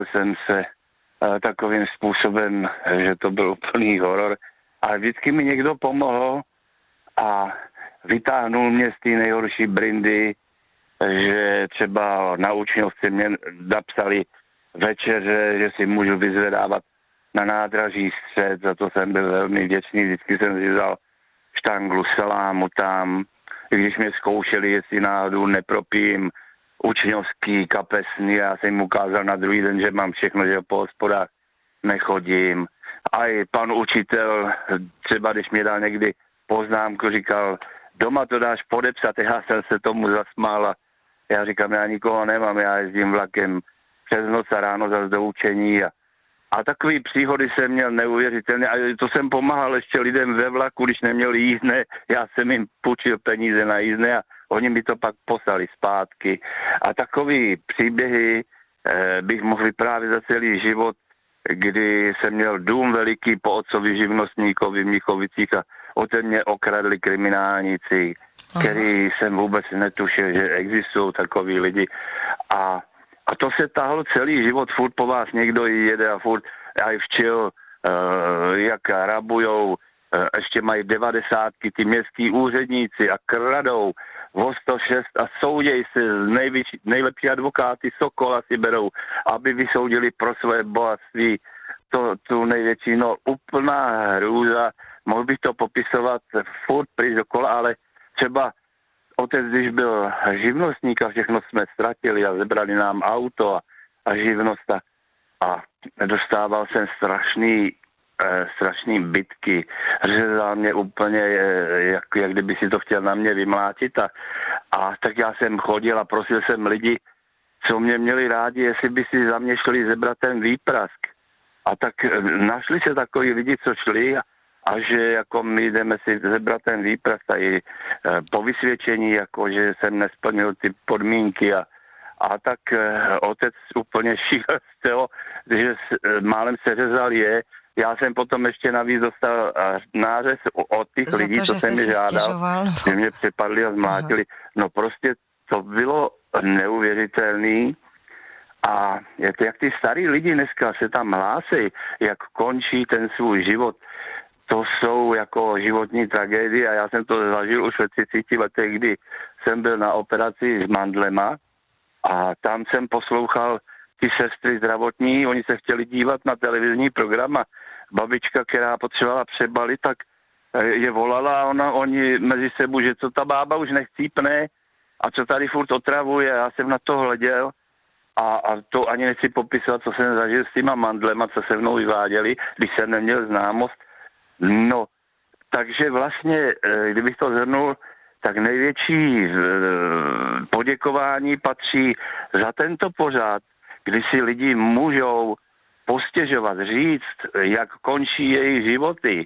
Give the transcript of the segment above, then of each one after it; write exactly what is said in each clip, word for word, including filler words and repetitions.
jsem se takovým způsobem, že to byl úplný horor. Ale vždycky mi někdo pomohl a vytáhnul mě z té nejhorší brindy, že třeba na učňovce mě napsali večeře, že si můžu vyzvedávat na nádraží Střed, za to jsem byl velmi vděčný, vždycky jsem si vzal štanglu salámu tam, i když mě zkoušeli, jestli náhodou nepropijím učňovský kapesný, já jsem jim ukázal na druhý den, že mám všechno, že po hospodách nechodím. A i pan učitel, třeba když mě dal někdy poznámku, říkal, doma to dáš podepsat, já jsem se tomu zasmál a já říkám, já nikoho nemám, já jezdím vlakem přes noc a ráno zase do učení a, a takový příhody jsem měl neuvěřitelné a to jsem pomáhal ještě lidem ve vlaku, když neměli jízdné, já jsem jim půjčil peníze na jízdné a oni mi to pak poslali zpátky. A takový příběhy eh, bych mohl vyprávět za celý život, kdy jsem měl dům veliký po otcovi živnostníkovi v Mnichovicích a o ten mě okradli kriminálníci, který jsem vůbec netušil, že existují takový lidi. A, a to se tahlo celý život, furt po vás někdo jede a furt aj včil, uh, jak rabujou, uh, ještě mají devadesátky, ty městský úředníci a kradou o sto šest a soudějí se z největší, nejlepší advokáty Sokola si berou, aby vysoudili pro své bohatství to, tu největší, no úplná hrůza. Mohl bych to popisovat furt pryč dokola, ale třeba otec, když byl živnostník a všechno jsme ztratili a zebrali nám auto a, a živnost a, a dostával jsem strašný strašný bitky, řezal mě úplně, jak, jak kdyby si to chtěl na mě vymlátit a, a tak já jsem chodil a prosil jsem lidi, co mě měli rádi, jestli by si za mě šli zebrat ten výprask. A tak našli se takový lidi, co šli a, a že jako my jdeme si zebrat ten výprask tady e, po vysvědčení, jako že jsem nesplnil ty podmínky a, a tak e, otec úplně šíl z toho, že e, málem se řezal je. Já jsem potom ještě navíc dostal nářez od těch za lidí, to, co jsem mi žádal, stěžoval, no. že mě přepadli a zmlátili. Aha. No prostě to bylo neuvěřitelný a je to, jak ty starý lidi dneska se tam hlásí, jak končí ten svůj život, to jsou jako životní tragédie a já jsem to zažil už ve třiceti letech, kdy jsem byl na operaci s mandlema a tam jsem poslouchal ty sestry zdravotní, oni se chtěli dívat na televizní program a babička, která potřebovala přebalit, tak je volala a ona, oni mezi sebou, že co ta bába už nechcípne a co tady furt otravuje. Já jsem na to hleděl a, a to ani nechci popisovat, co jsem zažil s těma mandlema, co se mnou vyváděli, když jsem neměl známost. No, takže vlastně, kdybych to zhrnul, tak největší poděkování patří za tento pořad, kdy si lidi můžou postěžovat, říct, jak končí jejich životy.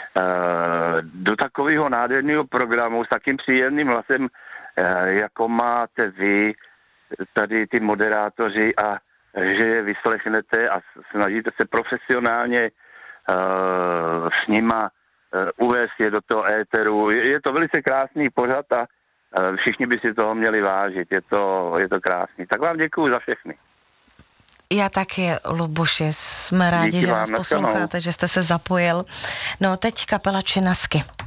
Do takového nádherného programu s takým příjemným hlasem, jako máte vy, tady ty moderátoři, a že je vyslechnete a snažíte se profesionálně s nima uvést je do toho éteru. Je to velice krásný pořad a všichni by si toho měli vážit. Je to, je to krásný. Tak vám děkuju za všechny. Já taky, Luboši, jsme rádi, Díky že vám, nás naslyšenou. posloucháte, že jste se zapojil. No teď kapela Činasky.